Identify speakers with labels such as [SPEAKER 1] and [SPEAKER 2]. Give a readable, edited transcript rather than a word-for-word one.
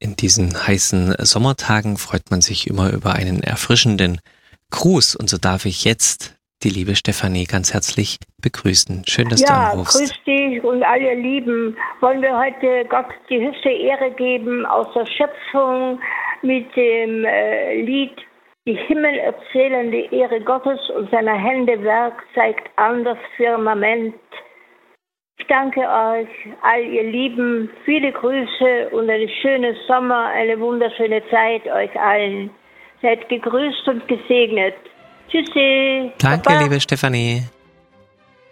[SPEAKER 1] In diesen heißen Sommertagen freut man sich immer über einen erfrischenden Gruß. Und so darf ich jetzt die liebe Stefanie ganz herzlich begrüßen. Schön, dass du anrufst.
[SPEAKER 2] Ja, grüß dich und alle Lieben. Wollen wir heute Gott die höchste Ehre geben aus der Schöpfung mit dem Lied Die Himmel erzählen die Ehre Gottes und seiner Hände Werk zeigt an das Firmament. Ich danke euch, all ihr Lieben, viele Grüße und einen schönen Sommer, eine wunderschöne Zeit euch allen. Seid gegrüßt und gesegnet. Tschüssi.
[SPEAKER 1] Danke,
[SPEAKER 2] Baba.
[SPEAKER 1] liebe Stefanie.